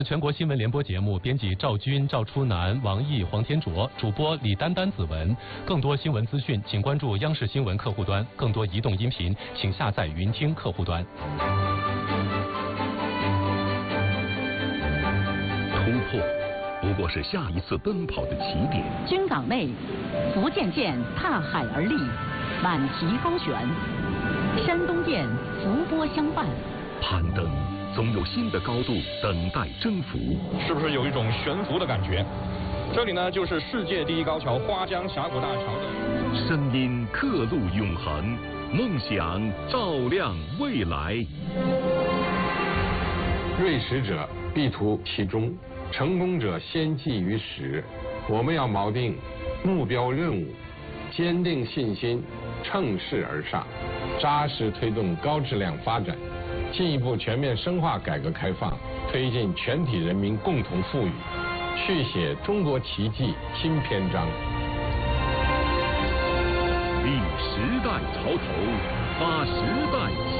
全国新闻联播节目编辑赵军、赵初南、王毅、黄天卓，主播李丹丹、子文。更多新闻资讯，请关注央视新闻客户端；更多移动音频，请下载云听客户端。 突破不过是下一次奔跑的起点。 军港内，福建舰踏海而立，满旗高悬；山东舰浮波相伴。 攀登总有新的高度等待征服， 是不是有一种悬浮的感觉？这里呢，就是世界第一高桥花江峡谷大桥的。 声音刻录永恒，梦想照亮未来。 锐识者必图其中，成功者先记于始。我们要锚定目标任务，坚定信心，乘势而上，扎实推动高质量发展，进一步全面深化改革开放，推进全体人民共同富裕，续写中国奇迹新篇章。 立时代潮头，发时代